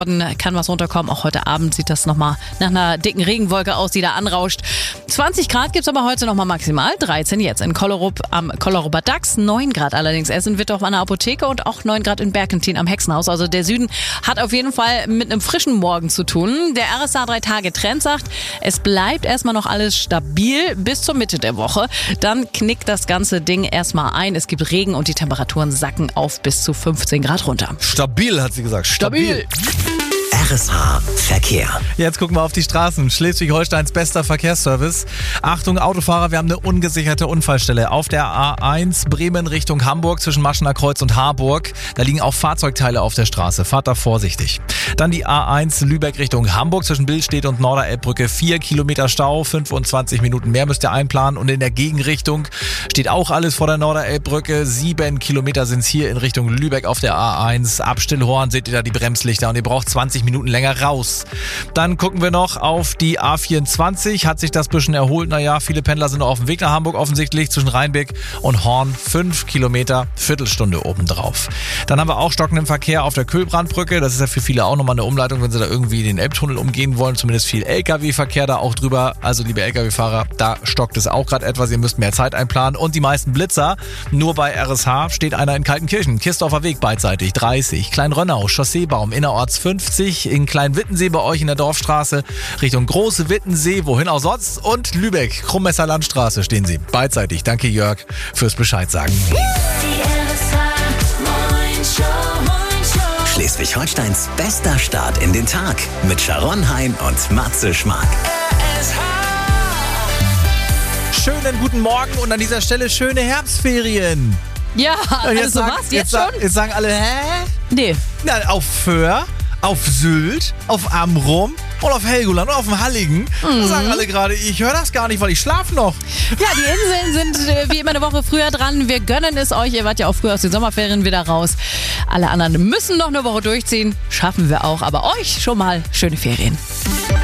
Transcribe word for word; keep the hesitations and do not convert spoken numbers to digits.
Kann was runterkommen. Auch heute Abend sieht das nochmal nach einer dicken Regenwolke aus, die da anrauscht. zwanzig Grad gibt es aber heute nochmal maximal. dreizehn jetzt in Kollerup am Kolleruper Dachs. neun Grad allerdings erst in Wittorf an der Apotheke und auch neun Grad in Berkentin am Hexenhaus. Also der Süden hat auf jeden Fall mit einem frischen Morgen zu tun. Der R S A drei Tage Trend sagt, es bleibt erstmal noch alles stabil bis zur Mitte der Woche. Dann knickt das ganze Ding erstmal ein. Es gibt Regen und die Temperaturen sacken auf bis zu fünfzehn Grad runter. Stabil, hat sie gesagt. Stabil. R S H Verkehr. Jetzt gucken wir auf die Straßen. Schleswig-Holsteins bester Verkehrsservice. Achtung Autofahrer, wir haben eine ungesicherte Unfallstelle auf der A eins Bremen Richtung Hamburg zwischen Maschener Kreuz und Harburg. Da liegen auch Fahrzeugteile auf der Straße. Fahrt da vorsichtig. Dann die A eins Lübeck Richtung Hamburg zwischen Billstedt und Norderelbbrücke. Vier Kilometer Stau, fünfundzwanzig Minuten mehr müsst ihr einplanen. Und in der Gegenrichtung steht auch alles vor der Norderelbbrücke. Sieben Kilometer sind es hier in Richtung Lübeck auf der A eins. Ab Stillhorn seht ihr da die Bremslichter und ihr braucht zwanzig Minuten länger raus. Dann gucken wir noch auf die A vierundzwanzig. Hat sich das bisschen erholt? Naja, viele Pendler sind noch auf dem Weg nach Hamburg offensichtlich zwischen Rheinbeck und Horn. Fünf Kilometer, Viertelstunde obendrauf. Dann haben wir auch stockenden Verkehr auf der Kühlbrandbrücke. Das ist ja für viele auch nochmal eine Umleitung, wenn sie da irgendwie den Elbtunnel umgehen wollen. Zumindest viel L K W-Verkehr da auch drüber. Also liebe L K W-Fahrer, da stockt es auch gerade etwas. Ihr müsst mehr Zeit einplanen. Und die meisten Blitzer, nur bei R S H steht einer in Kaltenkirchen. Kistorfer Weg beidseitig dreißig. Kleinrönnau, Chausseebaum, innerorts fünfzig. In Kleinwittensee bei euch in der Dorfstraße Richtung Große Wittensee, wohin auch sonst. Und Lübeck, Krummesser Landstraße stehen sie beidseitig. Danke Jörg fürs Bescheid sagen. Schleswig-Holsteins bester Start in den Tag mit Sharon Hein und Matze Schmark. Schönen guten Morgen und an dieser Stelle schöne Herbstferien. Ja, Und also sagen, was? Jetzt, jetzt schon? Jetzt sagen alle, hä? Nee. Na, auf Föhr, auf Sylt, auf Amrum und auf Helgoland und auf dem Halligen. Da sagen alle gerade, ich höre das gar nicht, weil ich schlafe noch. Ja, die Inseln sind äh, wie immer eine Woche früher dran. Wir gönnen es euch. Ihr wart ja auch früher aus den Sommerferien wieder raus. Alle anderen müssen noch eine Woche durchziehen. Schaffen wir auch. Aber euch schon mal schöne Ferien.